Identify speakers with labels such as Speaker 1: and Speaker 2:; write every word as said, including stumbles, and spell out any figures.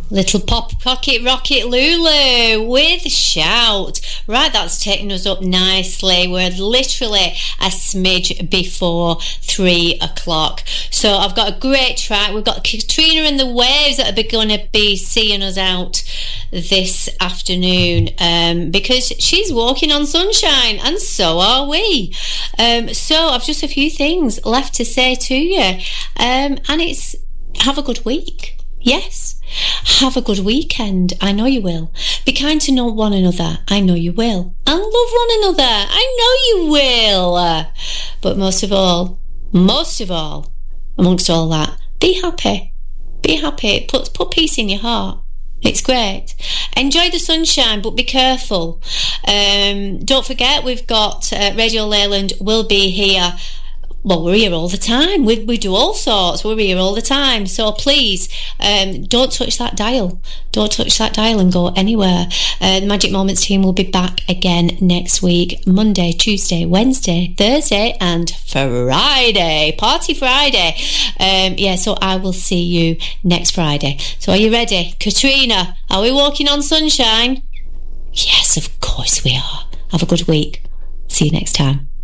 Speaker 1: Little Pop Pocket Rocket Lulu with Shout. Right, that's taking us up nicely. We're literally a smidge before three o'clock. So I've got a great track. We've got Katrina and the Waves that are going to be seeing us out this afternoon um, because she's walking on sunshine and so are we. Um, so I've just a few things left to say to you. Um, and it's have a good week. Yes. Have a good weekend. I know you will. Be kind to know one another. I know you will. And love one another. I know you will. But most of all, most of all, amongst all that, be happy. Be happy. Put, put peace in your heart. It's great. Enjoy the sunshine, but be careful. Um, don't forget, we've got uh, Radio Leyland will be here. Well, we're here all the time. We we do all sorts. We're here all the time. So please, um, don't touch that dial. Don't touch that dial and go anywhere. Uh, the Magic Moments team will be back again next week. Monday, Tuesday, Wednesday, Thursday and Friday. Party Friday. Um, yeah, so I will see you next Friday. So are you ready? Katrina, are we walking on sunshine? Yes, of course we are. Have a good week. See you next time.